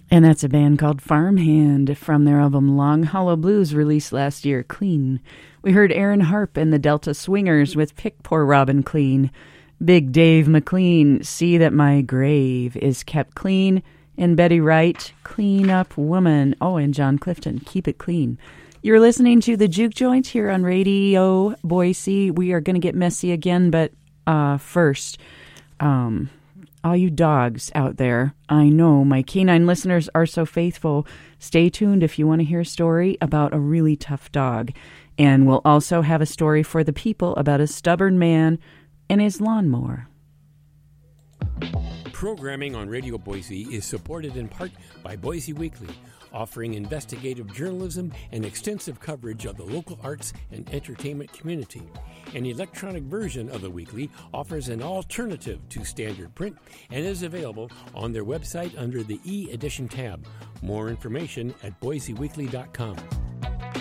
And that's a band called Farmhand from their album Long Hollow Blues, released last year, Clean. We heard Aaron Harp and the Delta Swingers with Pick Poor Robin Clean. Big Dave McLean, See That My Grave Is Kept Clean. And Betty Wright, Clean Up Woman. Oh, and John Clifton, Keep It Clean. You're listening to The Juke Joint here on Radio Boise. We are going to get messy again, but first, all you dogs out there, I know my canine listeners are so faithful. Stay tuned if you want to hear a story about a really tough dog. And we'll also have a story for the people about a stubborn man and his lawnmower. Programming on Radio Boise is supported in part by Boise Weekly, offering investigative journalism and extensive coverage of the local arts and entertainment community. An electronic version of the weekly offers an alternative to standard print and is available on their website under the e-edition tab. More information at boiseweekly.com.